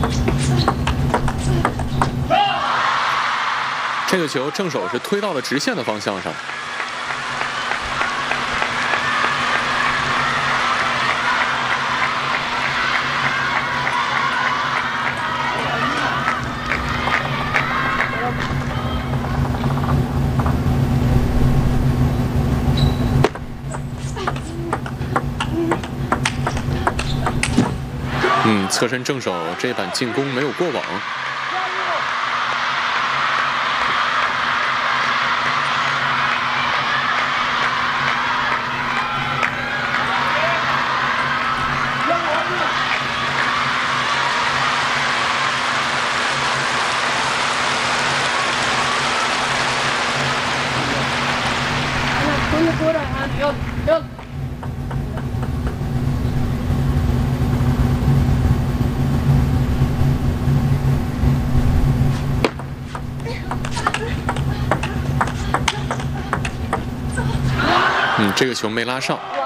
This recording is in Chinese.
这个球正手是推到了直线的方向上。侧身正手这板进攻没有过网。这个球没拉上。